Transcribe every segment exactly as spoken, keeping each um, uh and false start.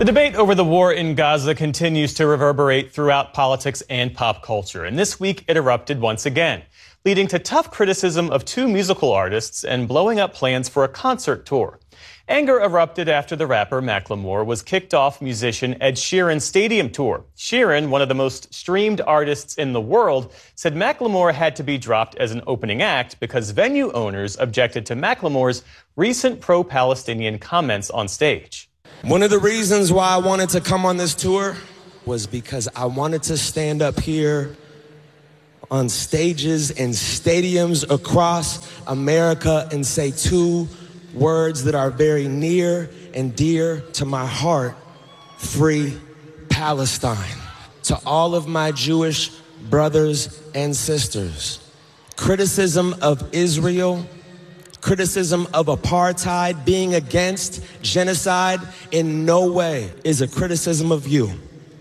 The debate over the war in Gaza continues to reverberate throughout politics and pop culture, and this week it erupted once again, leading to tough criticism of two musical artists and blowing up plans for a concert tour. Anger erupted after the rapper Macklemore was kicked off musician Ed Sheeran's stadium tour. Sheeran, one of the most streamed artists in the world, said Macklemore had to be dropped as an opening act because venue owners objected to Macklemore's recent pro-Palestinian comments on stage. One of the reasons why I wanted to come on this tour was because I wanted to stand up here on stages and stadiums across America and say two words that are very near and dear to my heart: free Palestine. To all of my Jewish brothers and sisters, criticism of Israel, criticism of apartheid, being against genocide, in no way is a criticism of you.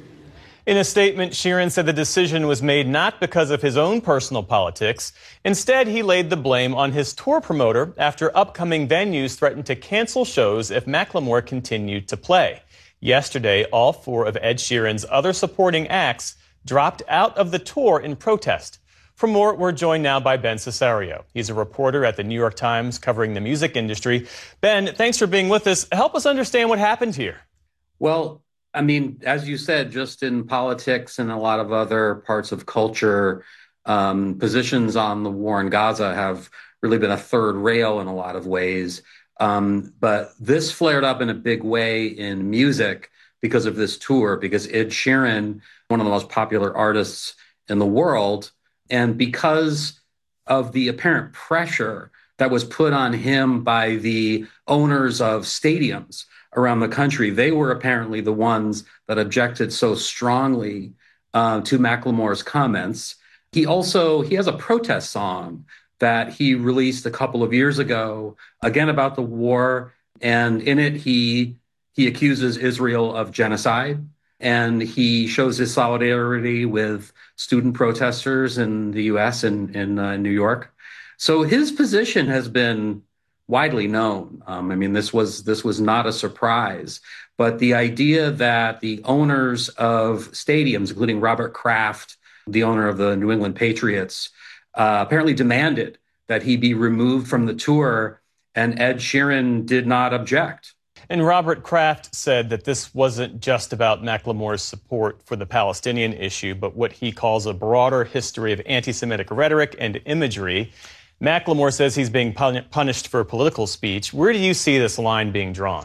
In a statement, Sheeran said the decision was made not because of his own personal politics. Instead, he laid the blame on his tour promoter after upcoming venues threatened to cancel shows if Macklemore continued to play. Yesterday, all four of Ed Sheeran's other supporting acts dropped out of the tour in protest. For more, we're joined now by Ben Cesario. He's a reporter at the New York Times covering the music industry. Ben, thanks for being with us. Help us understand what happened here. Well, I mean, as you said, just in politics and a lot of other parts of culture, um, positions on the war in Gaza have really been a third rail in a lot of ways. Um, but this flared up in a big way in music because of this tour, because Ed Sheeran, one of the most popular artists in the world, and because of the apparent pressure that was put on him by the owners of stadiums around the country, they were apparently the ones that objected so strongly uh, to Macklemore's comments. He also, he has a protest song that he released a couple of years ago, again about the war. And in it, he he accuses Israel of genocide. And he shows his solidarity with student protesters in the U S and in uh, New York. So his position has been widely known. Um, I mean, this was this was not a surprise. But the idea that the owners of stadiums, including Robert Kraft, the owner of the New England Patriots, uh, apparently demanded that he be removed from the tour, and Ed Sheeran did not object. And Robert Kraft said that this wasn't just about Macklemore's support for the Palestinian issue, but what he calls a broader history of anti-Semitic rhetoric and imagery. Macklemore says he's being pun- punished for political speech. Where do you see this line being drawn?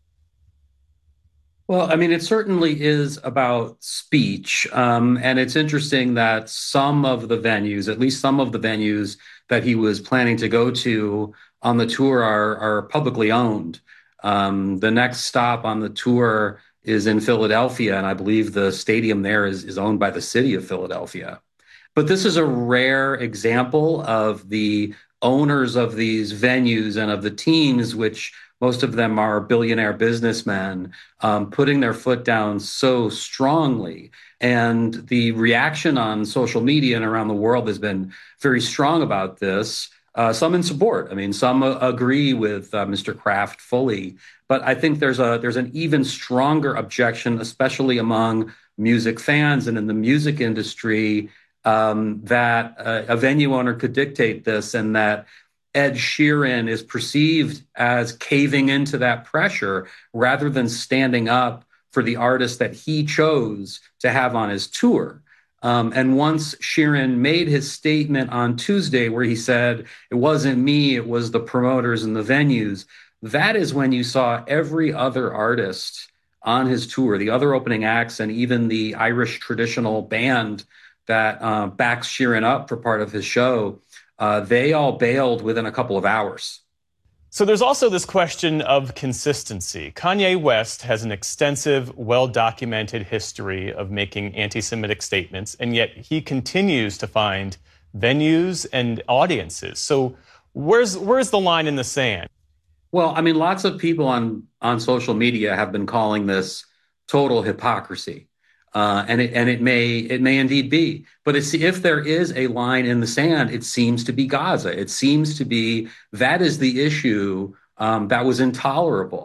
Well, I mean, it certainly is about speech. Um, and it's interesting that some of the venues, at least some of the venues that he was planning to go to on the tour are, are publicly owned. Um, the next stop on the tour is in Philadelphia, and I believe the stadium there is, is owned by the city of Philadelphia. But this is a rare example of the owners of these venues and of the teams, which most of them are billionaire businessmen, um, putting their foot down so strongly. And the reaction on social media and around the world has been very strong about this. Uh, some in support. I mean, some uh, agree with uh, Mister Kraft fully, but I think there's a there's an even stronger objection, especially among music fans and in the music industry, um, that uh, a venue owner could dictate this, and that Ed Sheeran is perceived as caving into that pressure rather than standing up for the artist that he chose to have on his tour. Um, and once Sheeran made his statement on Tuesday where he said, it wasn't me, it was the promoters and the venues, that is when you saw every other artist on his tour, the other opening acts, and even the Irish traditional band that uh, backs Sheeran up for part of his show, uh, they all bailed within a couple of hours. So there's also this question of consistency. Kanye West has an extensive, well-documented history of making anti-Semitic statements, and yet he continues to find venues and audiences. So where's where's the line in the sand? Well, I mean, lots of people on, on social media have been calling this total hypocrisy. Uh, and it and it may it may indeed be, but it's, if there is a line in the sand, it seems to be Gaza. It seems to be that is the issue um, that was intolerable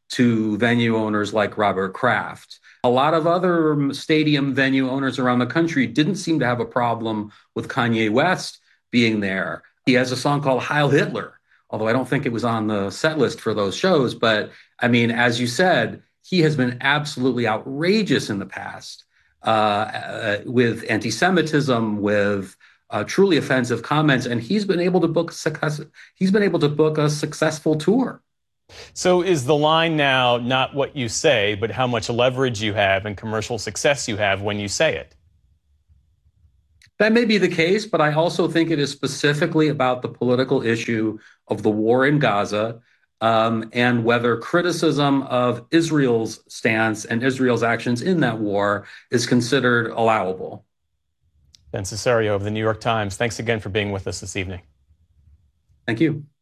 to venue owners like Robert Kraft. A lot of other stadium venue owners around the country didn't seem to have a problem with Kanye West being there. He has a song called Heil Hitler, although I don't think it was on the set list for those shows. But I mean, as you said, he has been absolutely outrageous in the past uh, uh, with anti-Semitism, with uh, truly offensive comments, and he's been able to book success. He's been able to book a successful tour. So is the line now not what you say, but how much leverage you have and commercial success you have when you say it? That may be the case, but I also think it is specifically about the political issue of the war in Gaza, um, and whether criticism of Israel's stance and Israel's actions in that war is considered allowable. Ben Cesario of the New York Times, thanks again for being with us this evening. Thank you.